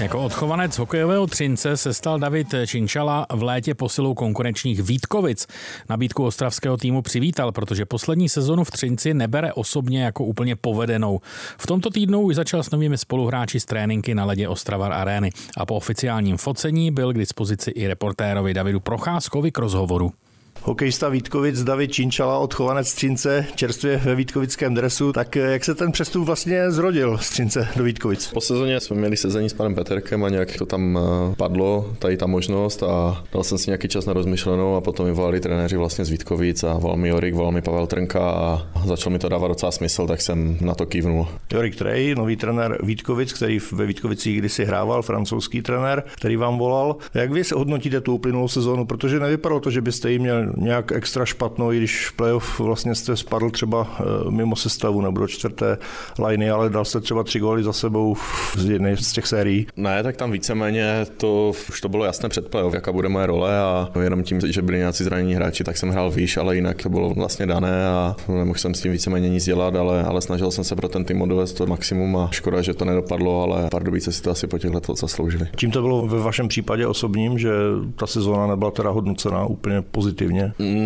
Jako odchovanec hokejového Třince se stal David Chinčala v létě posilou konkurenčních Vítkovic. Nabídku ostravského týmu přivítal, protože poslední sezonu v Třinci nebere osobně jako úplně povedenou. V tomto týdnu už začal s novými spoluhráči z tréninky na ledě Ostravar Arény a po oficiálním focení byl k dispozici i reportérovi Davidu Procházkovi k rozhovoru. Hokejista Vítkovic David Chinčala, odchovanec Třince, čerstvě ve vítkovickém dresu. Tak jak se ten přestup vlastně zrodil z Třince do Vítkovic? Po sezóně jsme měli sezení s panem Peterkem a nějak to tam padlo, tady ta možnost, a dal jsem si nějaký čas na rozmyšlenou a potom mi volali trenéři vlastně z Vítkovic a volal mi Jorik, volal mi Pavel Trnka a začal mi to dávat docela smysl, tak jsem na to kývnul. Jorik Trej, nový trenér Vítkovic, který ve Vítkovicích kdysi hrával, francouzský trenér, který vám volal. Jak vy se hodnotíte tu uplynulou sezónu, protože nevypadalo to, že byste jí měl nějak extra špatnou, i když v playoff vlastně jste spadl třeba mimo sestavu nebo do čtvrté liny, ale dal jste třeba 3 góly za sebou z jedné z těch sérií. Ne, tak tam víceméně už to bylo jasné před playoff, jaká bude moje role, a jenom tím, že byli nějací zranění hráči, tak jsem hrál výš, ale jinak to bylo vlastně dané a nemohl jsem s tím víceméně nic dělat, ale snažil jsem se pro ten tým odvést to maximum a škoda, že to nedopadlo, ale Pardubice si to asi po těch letech zasloužili. Čím to bylo ve vašem případě osobním, že ta sezóna nebyla teda hodnocena úplně pozitivně?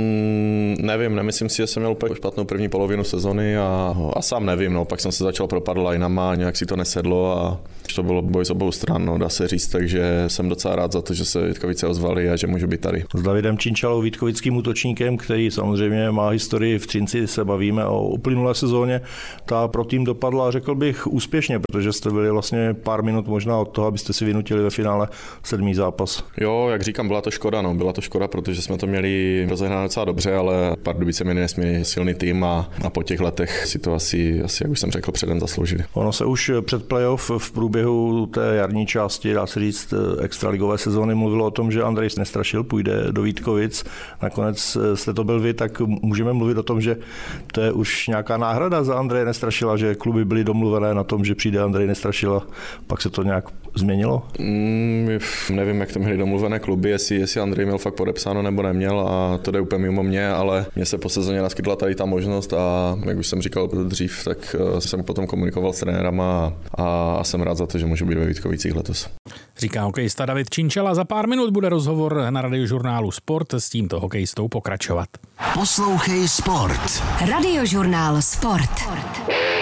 Nevím, nemyslím si, že jsem měl úplně špatnou první polovinu sezony a sám nevím, pak jsem se začal propadat lineama a nějak si to nesedlo a to bylo boj z obou stran, dá se říct, takže jsem docela rád za to, že se Vítkovice ozvali a že můžu být tady. S Davidem Chinčalou, vítkovickým útočníkem, který samozřejmě má historii v Třinci, se bavíme o uplynulé sezóně. Ta pro tým dopadla, řekl bych, úspěšně, protože jste byli vlastně pár minut možná od toho, abyste si vynutili ve finále 7. zápas. Jo, jak říkám, byla to škoda, protože jsme to měli rozehráno docela dobře, ale Pardubice měli nesmírně silný tým a po těch letech si to asi, jak už jsem řekl, předem zasloužili. Ono se už před playoff v průběhu té jarní části, dá se říct, extraligové sezóny mluvilo o tom, že Andrej Nestrašil půjde do Vítkovic. Nakonec jste to byl vy, tak můžeme mluvit o tom, že to je už nějaká náhrada za Andreje Nestrašila, že kluby byly domluvené na tom, že přijde Andrej Nestrašil, pak se to nějak změnilo? Nevím, jak to měli domluvené kluby, jestli Andrej měl fakt podepsáno nebo neměl, a to jde úplně mimo mě, ale mně se po sezóně naskytla tady ta možnost a jak už jsem říkal dřív, tak jsem potom komunikoval s trenérama a jsem rád za to, že můžu být ve Vítkovicích letos. Říká hokejista David Chinčala. Za pár minut bude rozhovor na Radiožurnálu Sport s tímto hokejistou pokračovat. Poslouchej Sport. Radiožurnál Sport.